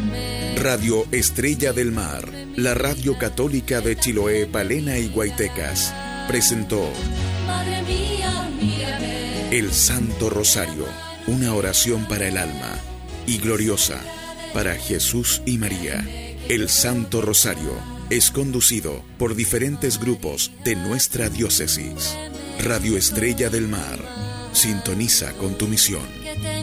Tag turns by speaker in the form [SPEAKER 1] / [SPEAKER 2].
[SPEAKER 1] Radio Estrella del Mar, la radio católica de Chiloé, Palena y Guaytecas, presentó el Santo Rosario, una oración para el alma, y gloriosa para Jesús y María. El Santo Rosario es conducido por diferentes grupos de nuestra diócesis. Radio Estrella del Mar, sintoniza con tu misión.